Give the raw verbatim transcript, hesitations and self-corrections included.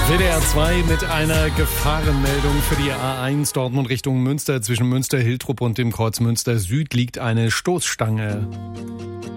W D R zwei mit einer Gefahrenmeldung für die A eins Dortmund Richtung Münster. Zwischen Münster-Hiltrup und dem Kreuz Münster Süd liegt eine Stoßstange.